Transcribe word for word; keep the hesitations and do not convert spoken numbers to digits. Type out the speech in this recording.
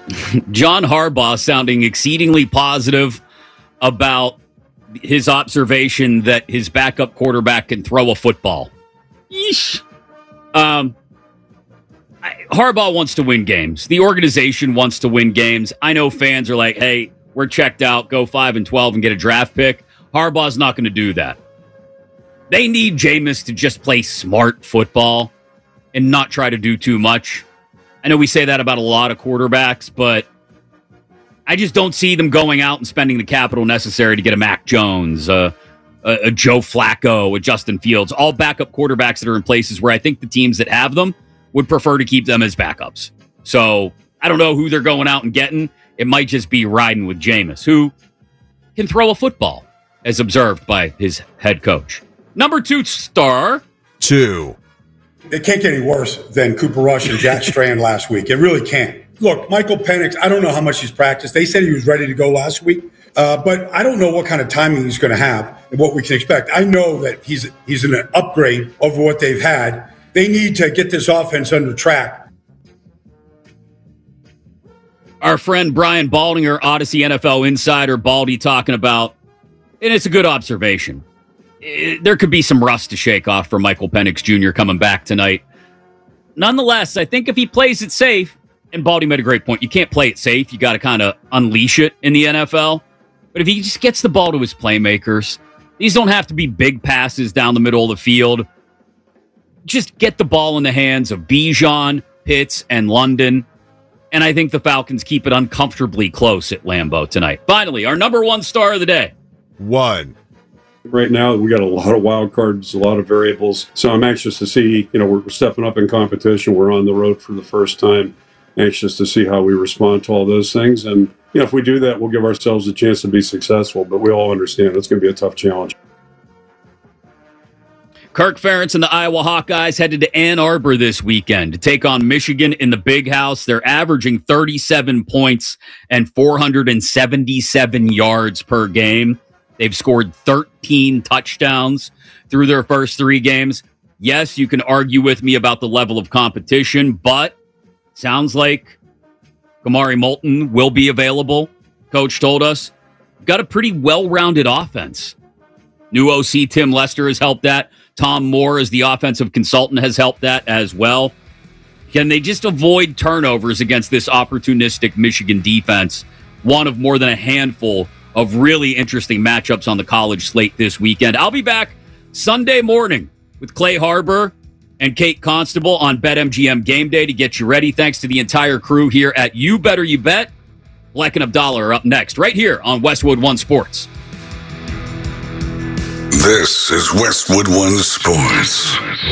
John Harbaugh sounding exceedingly positive about his observation that his backup quarterback can throw a football. Yeesh. Um, I, Harbaugh wants to win games. The organization wants to win games. I know fans are like, hey, we're checked out. Go five and twelve and get a draft pick. Harbaugh's not going to do that. They need Jameis to just play smart football and not try to do too much. I know we say that about a lot of quarterbacks, but I just don't see them going out and spending the capital necessary to get a Mac Jones, uh, a, a Joe Flacco, a Justin Fields, all backup quarterbacks that are in places where I think the teams that have them would prefer to keep them as backups. So I don't know who they're going out and getting. It might just be riding with Jameis, who can throw a football, as observed by his head coach. Number two star. Two. It can't get any worse than Cooper Rush and Jack Strand last week. It really can't. Look, Michael Penix, I don't know how much he's practiced. They said he was ready to go last week, uh, but I don't know what kind of timing he's going to have and what we can expect. I know that he's he's an upgrade over what they've had. They need to get this offense under track. Our friend Brian Baldinger, Odyssey N F L insider, Baldy, talking about, and it's a good observation, it, there could be some rust to shake off for Michael Penix Junior coming back tonight. Nonetheless, I think if he plays it safe, and Baldy made a great point, you can't play it safe. You got to kind of unleash it in the N F L. But if he just gets the ball to his playmakers, these don't have to be big passes down the middle of the field. Just get the ball in the hands of Bijan, Pitts, and London. And I think the Falcons keep it uncomfortably close at Lambeau tonight. Finally, our number one star of the day. One. Right now, we got a lot of wild cards, a lot of variables. So I'm anxious to see, you know, we're stepping up in competition. We're on the road for the first time. Anxious to see how we respond to all those things. And, you know, if we do that, we'll give ourselves a chance to be successful. But we all understand it's going to be a tough challenge. Kirk Ferentz and the Iowa Hawkeyes headed to Ann Arbor this weekend to take on Michigan in the Big House. They're averaging thirty-seven points and four hundred seventy-seven yards per game. They've scored thirteen touchdowns through their first three games. Yes, you can argue with me about the level of competition, but sounds like Kamari Moulton will be available. Coach told us. Got a pretty well-rounded offense. New O C Tim Lester has helped that. Tom Moore, as the offensive consultant, has helped that as well. Can they just avoid turnovers against this opportunistic Michigan defense? One of more than a handful of really interesting matchups on the college slate this weekend. I'll be back Sunday morning with Clay Harbor and Kate Constable on BetMGM Game Day to get you ready. Thanks to the entire crew here at You Better You Bet. Black and Abdallah are up next, right here on Westwood One Sports. This is Westwood One Sports.